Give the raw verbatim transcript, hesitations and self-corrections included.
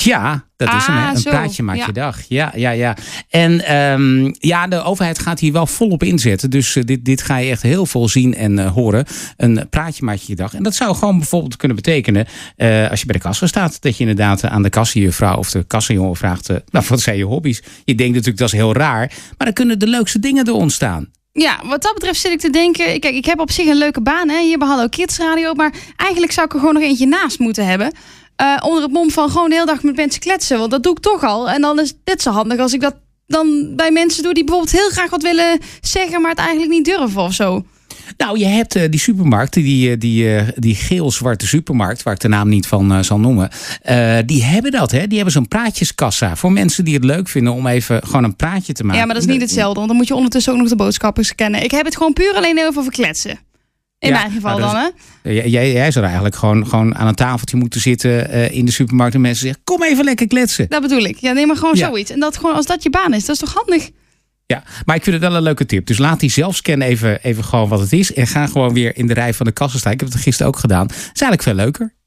Ja, dat is hem, hè? Een zo. praatje maakt Ja. je dag. Ja, ja, ja. En um, ja, de overheid gaat hier wel volop inzetten. Dus uh, dit, dit ga je echt heel veel zien en uh, horen. Een praatje maakt je dag. En dat zou gewoon bijvoorbeeld kunnen betekenen, uh, als je bij de kassa staat, dat je inderdaad aan de kassajuffrouw of de kassajongen vraagt, uh, nou, wat zijn je hobby's? Je denkt natuurlijk dat is heel raar, maar dan kunnen de leukste dingen er ontstaan. Ja, wat dat betreft zit ik te denken, kijk, ik heb op zich een leuke baan, hè, hier bij Hallo Kids Radio, maar eigenlijk zou ik er gewoon nog eentje naast moeten hebben. Uh, onder het mom van gewoon de hele dag met mensen kletsen. Want dat doe ik toch al. En dan is dit zo handig als ik dat dan bij mensen doe die bijvoorbeeld heel graag wat willen zeggen, maar het eigenlijk niet durven of zo. Nou, je hebt uh, die supermarkt, die, uh, die, uh, die geel-zwarte supermarkt, waar ik de naam niet van uh, zal noemen. Uh, die hebben dat, hè? Die hebben zo'n praatjeskassa voor mensen die het leuk vinden om even gewoon een praatje te maken. Ja, maar dat is niet hetzelfde, want dan moet je ondertussen ook nog de boodschappen scannen. Ik heb het gewoon puur alleen heel veel over kletsen. In ja, mijn geval nou, dan, hè? Jij, jij, jij zou eigenlijk gewoon, gewoon aan een tafeltje moeten zitten uh, in de supermarkt en mensen zeggen, kom even lekker kletsen. Dat bedoel ik. Ja, neem maar gewoon ja. zoiets. En dat gewoon, als dat je baan is, dat is toch handig? Ja, maar ik vind het wel een leuke tip. Dus laat die zelfscan even, even gewoon wat het is. En ga gewoon weer in de rij van de kassa staan. Ik heb het gisteren ook gedaan. Het is eigenlijk veel leuker.